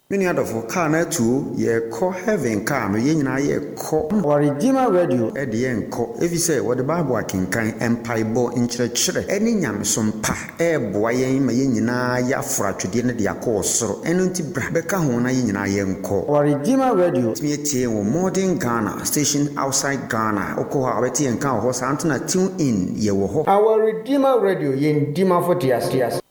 Many other for car na too, ye call heaven car, no yen na ye call or Redeemer Radio at the end call. If you say what the Bible can kind empire bo in church, any yam some pa, boy, mayina ya fra to the end of the course, so enunti brabeka hona yin yen call or Redeemer Radio. Me modern Ghana station outside Ghana, Okoha, Betty and Cow horse Antona tune in ye wo. Our Redeemer Radio yen Dima for Tias.